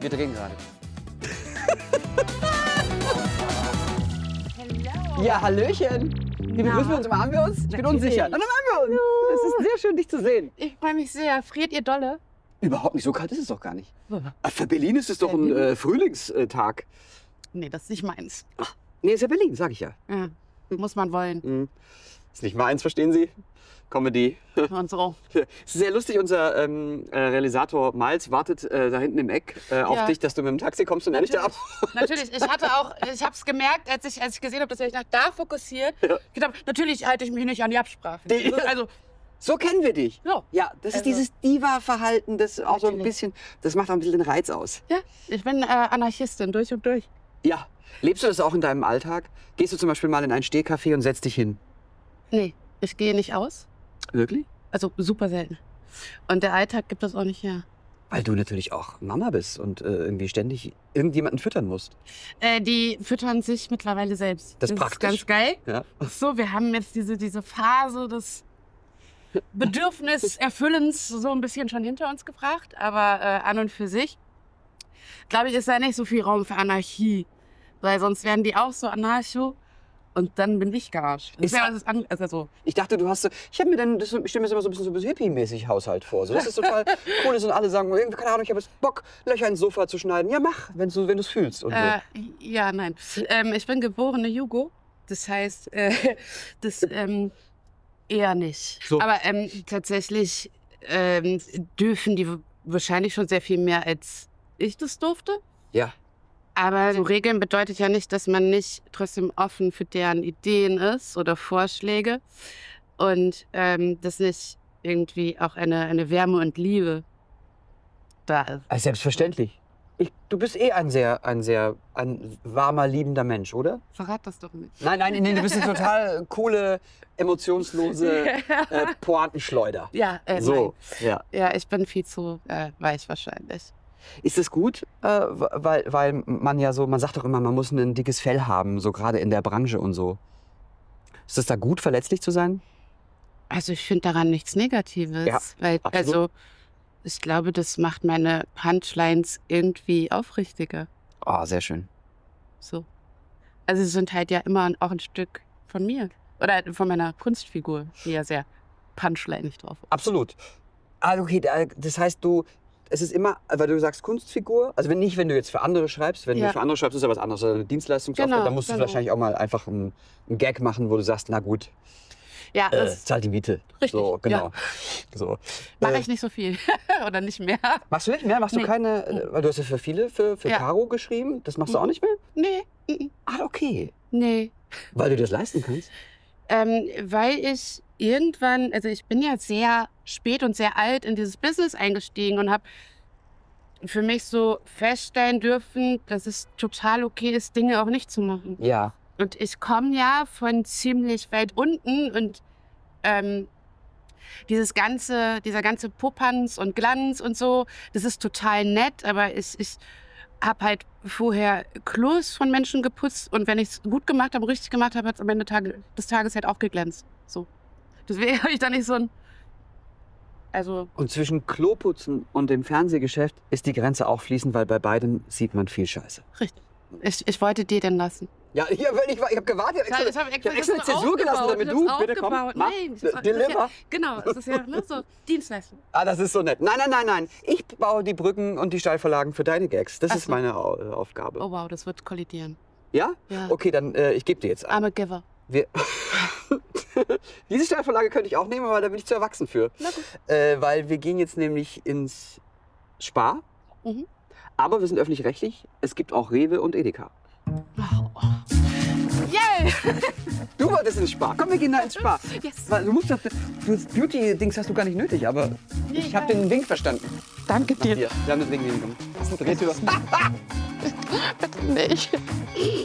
Wir drehen gerade. Hello. Ja, Hallöchen. Wie begrüßen wir uns? Umarmen wir uns? Ich bin Natürlich. unsicher. Dann umarmen wir uns. Es ist sehr schön, dich zu sehen. Ich freue mich sehr. Friert ihr dolle? Überhaupt nicht. So kalt ist es doch gar nicht. Für Berlin ist es doch ein Frühlingstag. Nee, das ist nicht meins. Nee, ist ja Berlin, sag ich ja. Ja, muss man wollen. Ist nicht meins, verstehen Sie? Comedy. Und so. Es ist sehr lustig, unser Realisator Miles wartet da hinten im Eck auf dich, dass du mit dem Taxi kommst und er nicht da ab. Natürlich, ich habe es gemerkt, als ich gesehen habe, dass ihr euch nach da fokussiert. Ja. Gedacht, natürlich halte ich mich nicht an die Absprache. Also, So kennen wir dich. so. Ja, das ist Also- dieses Diva-Verhalten, das auch so ein Natürlich. bisschen, das macht auch ein bisschen den Reiz aus. Ja, ich bin Anarchistin durch und durch. Ja. Lebst du das auch in deinem Alltag? Gehst du zum Beispiel mal in ein Stehcafé und setzt dich hin? Nee, ich gehe nicht aus. Wirklich? Also super selten. Und der Alltag gibt das auch nicht her. Weil du natürlich auch Mama bist und irgendwie ständig irgendjemanden füttern musst. Die füttern sich mittlerweile selbst. Das ist praktisch. ganz geil. Ja. So, wir haben jetzt diese Phase des Bedürfniserfüllens so ein bisschen schon hinter uns gebracht. Aber an und für sich, glaube ich, ist da nicht so viel Raum für Anarchie. Weil sonst werden die auch so anarcho und dann bin ich gearscht. Das Ist- wäre was anderes. Also, Ich dachte, du hast so, ich stelle mir das immer so ein bisschen so hippie-mäßig Haushalt vor. So, das ist total cool ist und alle sagen, irgendwie, keine Ahnung, ich habe jetzt Bock, Löcher ins Sofa zu schneiden. Ja, mach, wenn du es fühlst. Und so. ja, nein. Ich bin geborene Jugo. Das heißt, das eher nicht. So. Aber tatsächlich dürfen die wahrscheinlich schon sehr viel mehr, als ich das durfte. Ja. Aber so Regeln bedeutet ja nicht, dass man nicht trotzdem offen für deren Ideen ist oder Vorschläge. Und dass nicht irgendwie auch eine Wärme und Liebe da ist. Also selbstverständlich. Du bist ein warmer, liebender Mensch, oder? Verrat das doch nicht. Nein, du bist eine total coole, emotionslose Pointenschleuder. Ja, So, nein. ja. Ja, ich bin viel zu weich wahrscheinlich. Ist das gut? Weil man ja so, man sagt doch immer, man muss ein dickes Fell haben, so gerade in der Branche und so. Ist es da gut, verletzlich zu sein? Also ich finde daran nichts Negatives. Ja, weil, absolut. also ich glaube, das macht meine Punchlines irgendwie aufrichtiger. Oh, sehr schön. So. Also sie sind halt ja immer auch ein Stück von mir. Oder von meiner Kunstfigur, die ja sehr punchlinig drauf ist. Absolut. Okay, das heißt, es ist immer, weil du sagst Kunstfigur, also wenn du jetzt für andere schreibst, wenn Ja. du für andere schreibst, ist ja was anderes, eine Dienstleistungsaufgabe, Genau, dann musst du genau. wahrscheinlich auch mal einfach einen Gag machen, wo du sagst, na gut, Ja, das zahl die Miete. Richtig, So, genau. ja. So. mache ich nicht so viel. Oder nicht mehr. Machst du nicht mehr? Machst du Nee. keine, weil du hast ja für viele, für Ja. Caro geschrieben, das machst du auch nicht mehr? Nee, Ah, okay. nee. Weil du das leisten kannst? Weil ich irgendwann, also ich bin ja sehr spät und sehr alt in dieses Business eingestiegen und habe für mich so feststellen dürfen, dass es total okay ist, Dinge auch nicht zu machen. Ja. Und ich komme ja von ziemlich weit unten und dieser ganze Popanz und Glanz und so, das ist total nett, aber ich habe halt vorher Klos von Menschen geputzt und wenn ich es gut gemacht habe, richtig gemacht habe, hat es am Ende des Tages halt auch geglänzt. So. Deswegen habe ich da nicht so ein... Also, Und zwischen Kloputzen und dem Fernsehgeschäft ist die Grenze auch fließend, weil bei beiden sieht man viel Scheiße. richtig. Ich wollte dir denn lassen. Ja, ich habe gewartet. Ich hab Ich habe extra eine Zäsur gelassen, damit du, bitte komm, mach, Nein, das ist deliver. ja, genau, das ist ja ne, so Dienstleistung. Ah, das ist so nett. Nein. Ich baue die Brücken und die Steilvorlagen für deine Gags. Das Ach ist so. meine Aufgabe. Oh wow, das wird kollidieren. Ja? Ja. Okay, dann ich gebe dir jetzt I'm ein. a giver. Wir Diese Steilvorlage könnte ich auch nehmen, aber da bin ich zu erwachsen für. Na gut. Weil wir gehen jetzt nämlich ins Spar. Mhm. Aber wir sind öffentlich-rechtlich. Es gibt auch Rewe und Edeka. Yay! Du wolltest ins Spar. Komm, wir gehen da ins Spar. Yes. Weil du das Beauty-Dings hast du gar nicht nötig, aber ich habe den Wink verstanden. Danke dir. Hier, wir haben das Ding hingekommen. Das ist eine Drehtür. Bitte nicht.